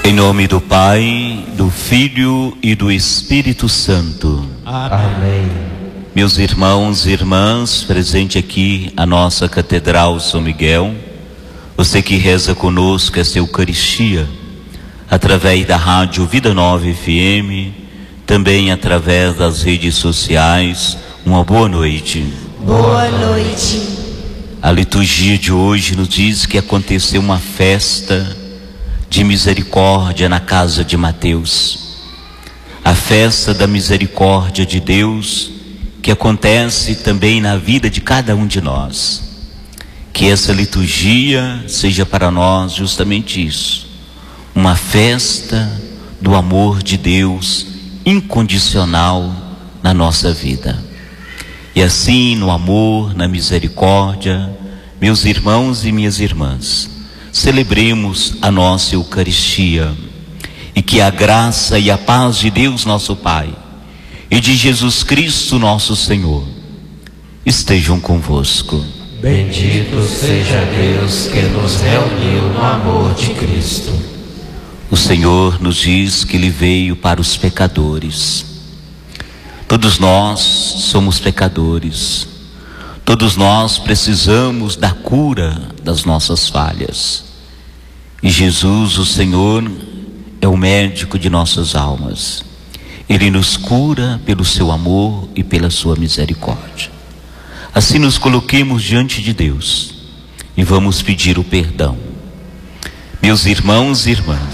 Em nome do Pai, do Filho e do Espírito Santo. Amém. Meus irmãos e irmãs, presente aqui a nossa Catedral São Miguel, você que reza conosco esta Eucaristia, através da Rádio Vida Nova FM, também através das redes sociais, uma boa noite. Boa noite. A liturgia de hoje nos diz que aconteceu uma festa de misericórdia na casa de Mateus. A festa da misericórdia de Deus que acontece também na vida de cada um de nós. Que essa liturgia seja para nós justamente isso, uma festa do amor de Deus incondicional na nossa vida. E assim, no amor, na misericórdia, meus irmãos e minhas irmãs, celebremos a nossa Eucaristia e que a graça e a paz de Deus nosso Pai e de Jesus Cristo nosso Senhor estejam convosco. Bendito seja Deus que nos reuniu no amor de Cristo. O Senhor nos diz que Ele veio para os pecadores. Todos nós somos pecadores. Todos nós precisamos da cura das nossas falhas. E Jesus, o Senhor, é o médico de nossas almas. Ele nos cura pelo seu amor e pela sua misericórdia. Assim nos coloquemos diante de Deus e vamos pedir o perdão. Meus irmãos e irmãs,